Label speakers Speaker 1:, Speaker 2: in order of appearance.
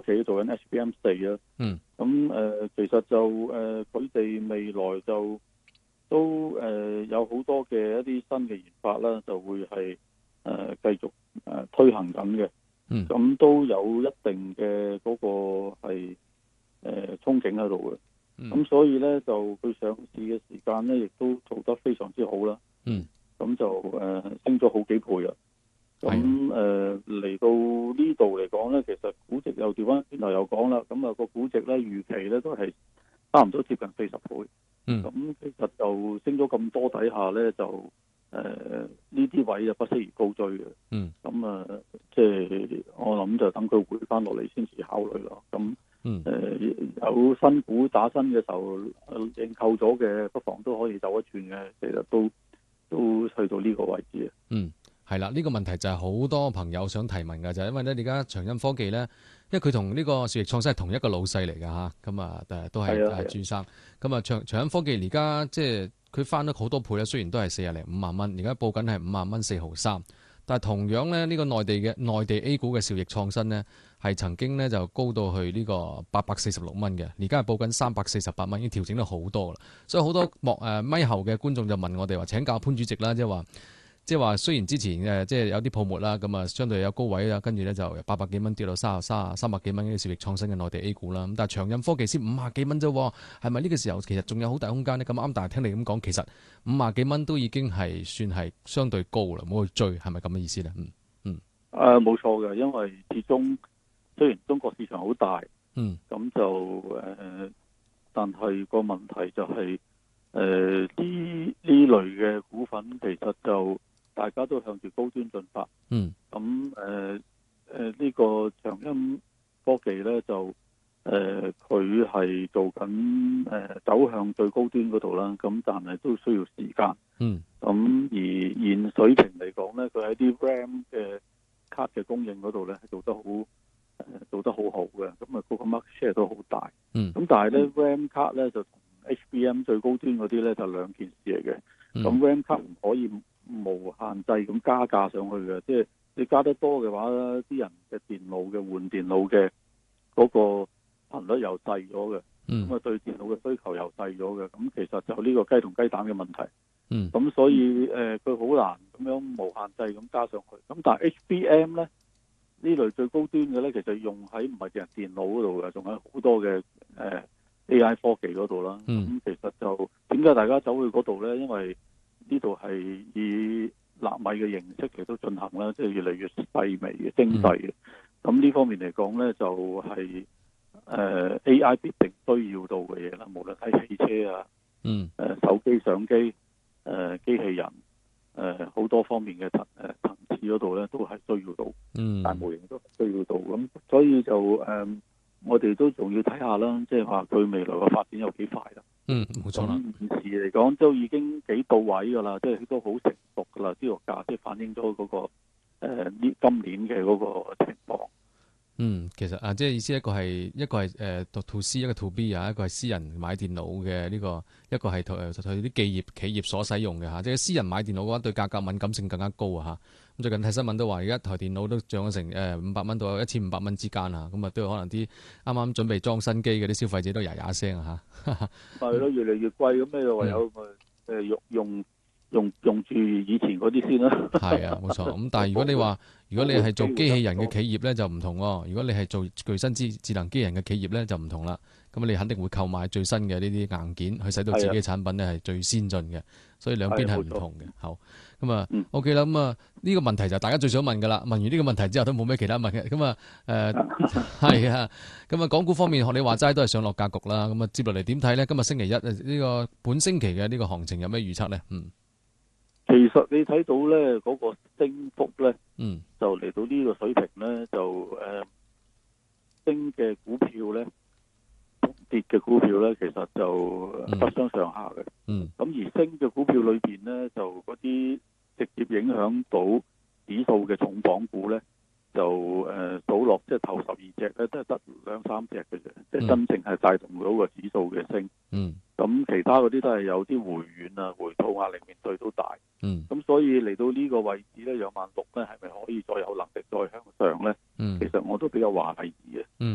Speaker 1: 企做緊 HBM4啊。咁其實就佢哋未來就都有好多嘅一啲新嘅研發啦，就會係繼續推行緊嘅。咁都有一定嘅嗰個係憧憬喺度嘅。咁所以咧就佢上市嘅時間咧，亦都做得非常之好啦。咁就升咗好幾倍啊。咁嚟到呢度嚟講咧，其實估值又調翻轉頭又講啦。咁啊個估值咧預期咧都係差唔多接近40倍。咁其實就升咗咁多底下咧，就呢啲位就不適宜高追嘅。咁即係我諗就等佢回翻落嚟先至考慮咯。咁有新股打新嘅時候認購咗嘅，不妨都可以走一轉嘅。其實都去到呢個位置啊。
Speaker 2: 係啦，呢個問題就係好多朋友想提問嘅，就係因為咧，而家長鑫科技咧，因為佢同呢個兆易創新係同一個老細嚟㗎嚇，咁啊都係朱生。咁啊長鑫科技而家即係佢翻咗好多倍啦，雖然都係40零50萬蚊，而家報緊係50萬蚊4毫3。但係同樣咧，呢個內地 A 股嘅兆易創新咧，係曾經咧就高到去呢個846蚊嘅，而家係報緊348蚊，已經調整咗好多啦。所以好多咪後嘅觀眾就問我哋話請教潘主席啦，即係話，雖然之前即係有啲泡沫啦，咁啊相對有高位啦，跟住咧就由800幾蚊跌到300幾蚊嘅兆易創新嘅內地 A 股啦。咁但係長鑫科技先50幾蚊啫，係咪呢個時候其實仲有好大空間呢？咁啱，但係聽你咁講，其實50幾蚊都已經係算係相對高啦，冇去追，係咪咁嘅意思咧？
Speaker 1: 冇錯嘅，因為始終雖然中國市場好大，咁就但係個問題就係呢類嘅股份其實就大家都向住高端進發。咁呢個長鑫科技咧就佢係做緊走向最高端嗰度啦。咁但係都需要時間。咁而現水平嚟講咧，佢喺啲 RAM 嘅卡嘅供應嗰度咧係做得好好嘅。咁啊嗰個 market share 都好大。咁但係咧 RAM 卡咧就同 HBM 最高端嗰啲咧就兩件事嚟嘅。咁 RAM 卡唔可以無限制咁加價上去嘅，即係你加得多嘅話，啲人嘅電腦嘅換電腦嘅嗰個頻率又細咗嘅。咁啊對電腦嘅需求又細咗嘅。咁其實就呢個雞同雞蛋嘅問題。咁所以佢好難咁樣無限制咁加上去。咁但係 HBM 咧呢類最高端嘅咧，其實用喺唔係淨係電腦嗰度嘅，仲有好多嘅AI 科技嗰度啦。咁其實就點解大家走去嗰度咧？因為呢度係以納米嘅形式嚟到進行啦，即係越嚟越細微嘅精細嘅。咁呢方面嚟講咧，就係AI 必定需要到嘅嘢啦。無論喺汽車啊、手機、相機、機器人、好多方面嘅層次嗰度咧，都係需要到。大模型都需要到。咁所以就我哋都仲要睇下啦，即係話佢未來嘅發展有幾快啦。
Speaker 2: 冇錯啦。
Speaker 1: 現時嚟講都已經幾到位噶啦，即係都好成熟噶啦，呢個價即係反映咗嗰個今年嘅嗰個情況。
Speaker 2: 其實即係意思一個係to C， 一個 to B 啊，一個係私人買電腦嘅呢個，一個係對啲企業所使用嘅嚇。即係私人買電腦嘅話，對價格敏感性更加高啊嚇。咁最近睇新聞都話，而家台電腦都漲咗成500蚊到1500蚊之間啊。咁啊都有可能啲啱啱準備裝新機嘅啲消費者都呀聲啊嚇。係
Speaker 1: 咯，越嚟越貴咁，你唯有用住以前嗰啲先啦。
Speaker 2: 係啊，冇錯。咁但係如果你係做機器人嘅企業咧，就唔同喎。如果你係做具身智能機器人嘅企業咧，就唔同啦。咁你肯定會購買最新嘅呢啲硬件，去使到自己嘅產品咧係最先進嘅。所以兩邊係唔同嘅。好，咁啊 OK 啦。咁啊呢個問題就大家最想問噶啦。問完呢個問題之後都冇咩其他問嘅。咁啊係啊。咁啊港股方面學你話齋都係上落格局啦。咁啊接落嚟點睇咧？今日星期一呢個本星期嘅呢個行情有咩預測咧？
Speaker 1: 其實你睇到咧嗰個升幅咧，就嚟到呢個水平咧，就升嘅股票咧，跌嘅股票咧，其實就不相上下嘅。咁而升嘅股票裏邊咧，就嗰啲直接影響到指數嘅重磅股咧，就數落即係頭12隻咧，都係得2-3隻嘅啫，即係真正係帶動到個指數嘅升。咁其他嗰啲都係有啲回軟啊、回吐壓力面對都大。咁所以嚟到呢個位置咧，26000咧，係咪可以再有能力再向上咧？其實我都比較懷疑嘅。